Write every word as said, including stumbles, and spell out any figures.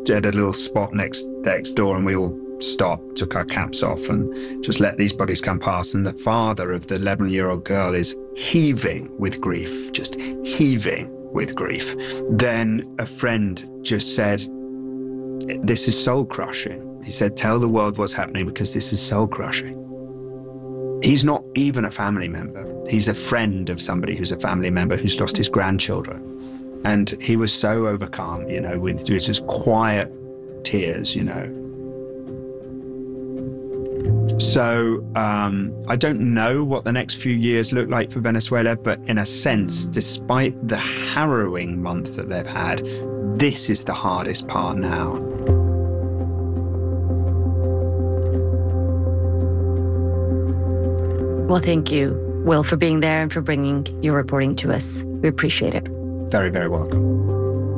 at a little spot next next door, and we all stopped, took our caps off, and just let these bodies come past. And the father of the eleven-year-old girl is heaving with grief, just heaving with grief. Then a friend just said, "This is soul-crushing." He said, "Tell the world what's happening, because this is soul-crushing." He's not even a family member. He's a friend of somebody who's a family member who's lost his grandchildren. And he was so overcome, you know, with just quiet tears, you know. So um, I don't know what the next few years look like for Venezuela, but in a sense, despite the harrowing month that they've had, this is the hardest part now. Well, thank you, Will, for being there and for bringing your reporting to us. We appreciate it. Very, very welcome.